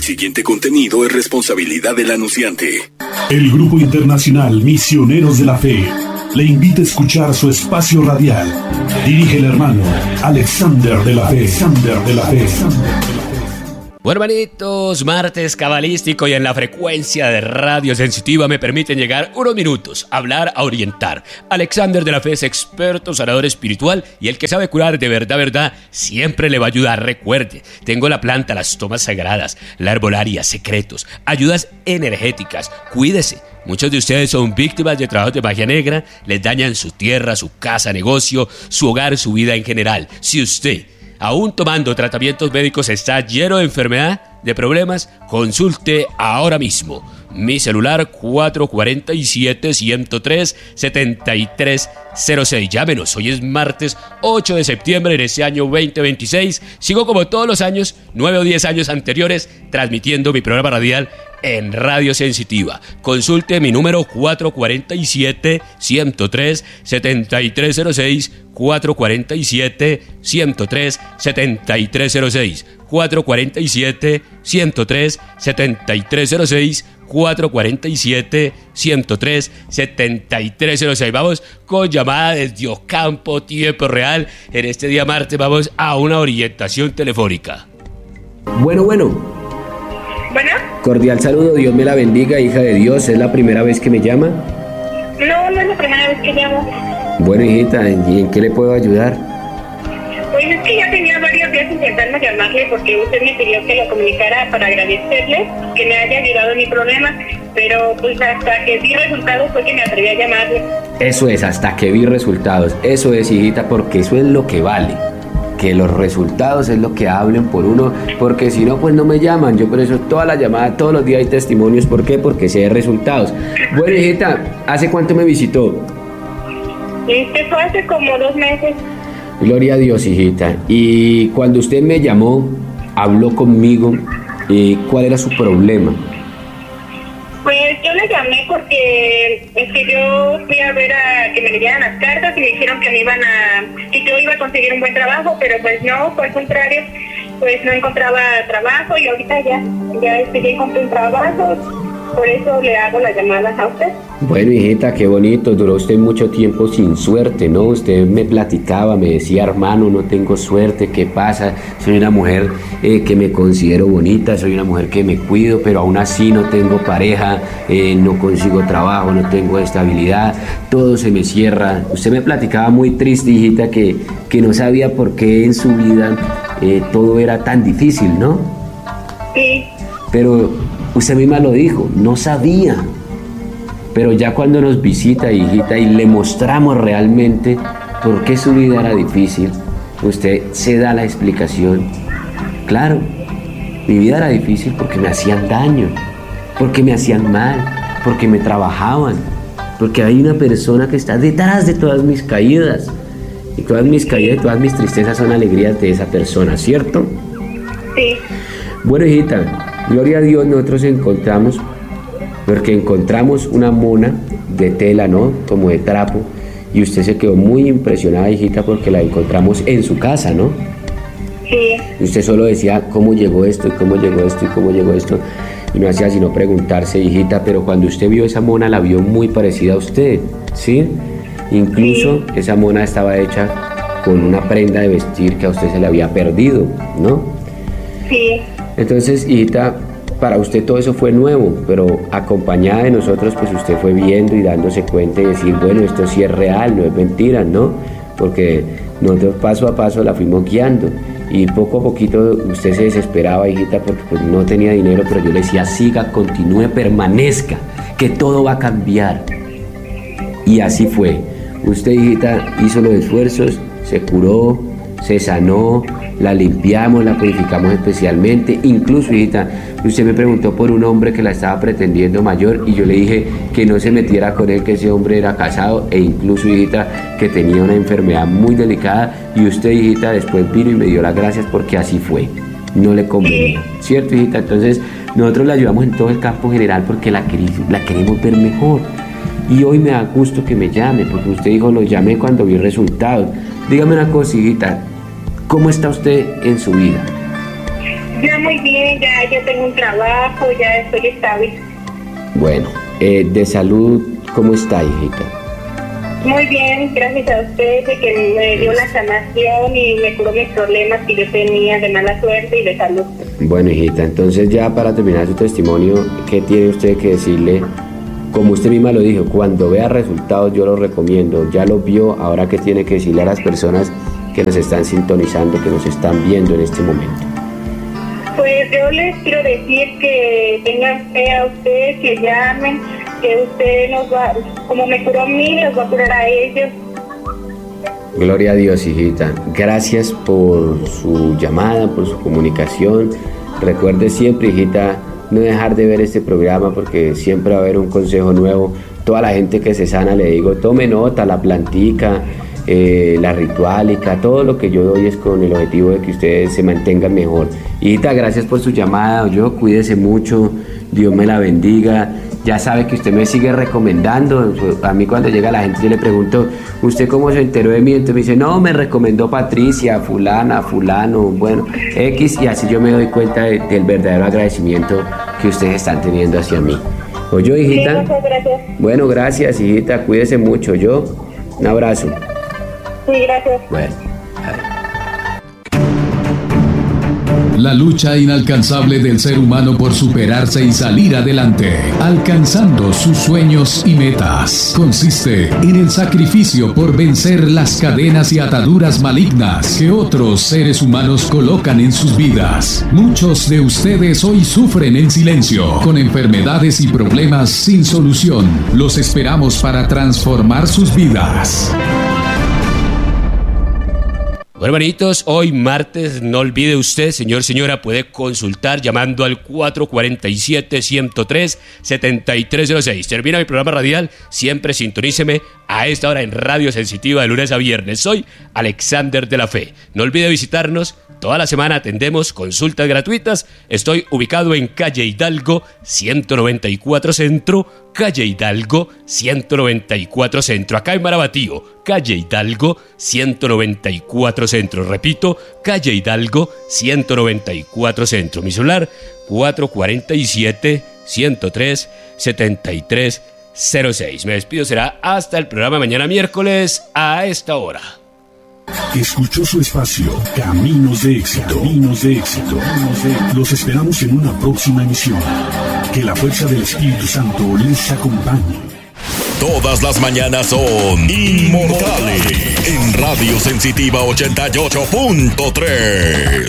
El siguiente contenido es responsabilidad del anunciante. El Grupo Internacional Misioneros de la Fe le invita a escuchar su espacio radial. Dirige el hermano Alexander de la Fe. Bueno, hermanitos, martes cabalístico y en la frecuencia de Radio Sensitiva me permiten llegar unos minutos a hablar, a orientar. Alexander de la Fe es experto, sanador espiritual y el que sabe curar de verdad, siempre le va a ayudar. Recuerde, tengo la planta, las tomas sagradas, la herbolaria, secretos, ayudas energéticas. Cuídese. Muchos de ustedes son víctimas de trabajos de magia negra, les dañan su tierra, su casa, negocio, su hogar, su vida en general. Si usted, aún tomando tratamientos médicos, está lleno de enfermedad, de problemas, consulte ahora mismo. Mi celular 447-103-7306. Llámenos, hoy es martes 8 de septiembre en este año 2026. Sigo como todos los años, 9 o 10 años anteriores, transmitiendo mi programa radial en Radio Sensitiva. Consulte mi número 447-103-7306, 447-103-7306, 447-103-7306, 447-103-7306. Vamos con llamada desde Ocampo, tiempo real. En este día martes vamos a una orientación telefónica. Bueno. ¿Bueno? Cordial saludo, Dios me la bendiga, hija de Dios. ¿Es la primera vez que me llama? No es la primera vez que llamo. Bueno, hijita, ¿y en qué le puedo ayudar? Pues es que ya tenía varios días intentando llamarle porque usted me pidió que lo comunicara para agradecerle que me haya ayudado en mi problema, pero pues hasta que vi resultados fue que me atreví a llamarle. Eso es, hasta que vi resultados. Eso es, hijita, porque eso es lo que vale. Que los resultados es lo que hablen por uno, porque si no, pues no me llaman. Yo por eso toda la llamada, todos los días hay testimonios. ¿Por qué? Porque sé de resultados. Bueno, hijita, ¿hace cuánto me visitó? Fue hace como 2 meses. Gloria a Dios, hijita. Y cuando usted me llamó, habló conmigo, ¿cuál era su problema? Pues yo le llamé porque es que yo fui a ver a que me leyeran las cartas y me dijeron que que yo iba a conseguir un buen trabajo, pero pues no, por el contrario, pues no encontraba trabajo y ahorita ya encontré un trabajo, por eso le hago las llamadas a usted. Bueno, hijita, qué bonito, duró usted mucho tiempo sin suerte, ¿no? Usted me platicaba, me decía, hermano, no tengo suerte, ¿qué pasa? Soy una mujer que me considero bonita, soy una mujer que me cuido, pero aún así no tengo pareja, no consigo trabajo, no tengo estabilidad, todo se me cierra. Usted me platicaba muy triste, hijita, que no sabía por qué en su vida todo era tan difícil, ¿no? Sí. Pero usted misma lo dijo, no sabía. Pero ya cuando nos visita, hijita, y le mostramos realmente por qué su vida era difícil, usted se da la explicación. Claro, mi vida era difícil porque me hacían daño, porque me hacían mal, porque me trabajaban, porque hay una persona que está detrás de todas mis caídas. Y todas mis caídas y todas mis tristezas son alegrías de esa persona, ¿cierto? Sí. Bueno, hijita, gloria a Dios, nosotros encontramos una mona de tela, ¿no? Como de trapo, y usted se quedó muy impresionada, hijita, porque la encontramos en su casa, ¿no? Sí. Y usted solo decía, ¿cómo llegó esto? ¿Y cómo llegó esto? ¿Y cómo llegó esto? Y no hacía sino preguntarse, hijita, pero cuando usted vio esa mona, la vio muy parecida a usted, ¿sí? Incluso esa mona estaba hecha con una prenda de vestir que a usted se le había perdido, ¿no? Sí. Entonces, hijita, para usted todo eso fue nuevo, pero acompañada de nosotros, pues usted fue viendo y dándose cuenta y decir, bueno, esto sí es real, no es mentira, ¿no? Porque nosotros paso a paso la fuimos guiando y poco a poquito usted se desesperaba, hijita, porque pues no tenía dinero, pero yo le decía, siga, continúe, permanezca, que todo va a cambiar. Y así fue. Usted, hijita, hizo los esfuerzos, se curó, se sanó, la limpiamos, la purificamos especialmente. Incluso, hijita, usted me preguntó por un hombre que la estaba pretendiendo mayor y yo le dije que no se metiera con él, que ese hombre era casado e incluso, hijita, que tenía una enfermedad muy delicada y usted, hijita, después vino y me dio las gracias porque así fue, no le convenía, ¿cierto, hijita? Entonces nosotros la ayudamos en todo el campo general porque la queremos ver mejor. Y hoy me da gusto que me llame, porque usted dijo, lo llamé cuando vi resultados. Dígame una cosa, hijita, ¿cómo está usted en su vida? Ya muy bien, ya tengo un trabajo, ya estoy estable. Bueno, de salud, ¿cómo está, hijita? Muy bien, gracias a usted de que me dio la sanación y me curó mis problemas que yo tenía de mala suerte y de salud. Bueno, hijita, entonces ya para terminar su testimonio, ¿qué tiene usted que decirle? Como usted misma lo dijo, cuando vea resultados yo lo recomiendo, ya lo vio, ahora ¿qué tiene que decirle a las personas que nos están sintonizando, que nos están viendo en este momento? Pues yo les quiero decir que tengan fe a ustedes, que llamen, que usted nos va, como me curó a mí, los va a curar a ellos. Gloria a Dios, hijita. Gracias por su llamada, por su comunicación. Recuerde siempre, hijita, no dejar de ver este programa porque siempre va a haber un consejo nuevo. Toda la gente que se sana, le digo, tome nota, la plantica, la ritualica, todo lo que yo doy es con el objetivo de que ustedes se mantengan mejor. Hijita, gracias por su llamada. Yo cuídese mucho, Dios me la bendiga. Ya sabe que usted me sigue recomendando. A mí cuando llega la gente yo le pregunto, ¿usted cómo se enteró de mí? Entonces me dice, no, me recomendó Patricia, fulana, fulano, bueno, X, y así yo me doy cuenta del verdadero agradecimiento que ustedes están teniendo hacia mí. ¿Oyó, hijita? Sí, muchas gracias. Bueno, gracias, hijita, cuídese mucho. Yo, un abrazo. Sí, gracias. Bueno. La lucha inalcanzable del ser humano por superarse y salir adelante, alcanzando sus sueños y metas, consiste en el sacrificio por vencer las cadenas y ataduras malignas que otros seres humanos colocan en sus vidas. Muchos de ustedes hoy sufren en silencio, con enfermedades y problemas sin solución. Los esperamos para transformar sus vidas. Bueno, hermanitos, hoy martes, no olvide usted, señora, puede consultar llamando al 447-103-7306. Termina mi programa radial, siempre sintoníceme a esta hora en Radio Sensitiva de lunes a viernes. Soy Alexander de la Fe. No olvide visitarnos, toda la semana atendemos consultas gratuitas. Estoy ubicado en calle Hidalgo 194 Centro, calle Hidalgo 194 Centro, acá en Marabatío, calle Hidalgo 194 Centro, repito, calle Hidalgo 194 Centro, mi celular 447-103-7306. Me despido, será hasta el programa mañana miércoles a esta hora. Escuchó su espacio Caminos de Éxito. Caminos de Éxito. Los esperamos en una próxima emisión. Que la fuerza del Espíritu Santo les acompañe. Todas las mañanas son inmortales en Radio Sensitiva 88.3.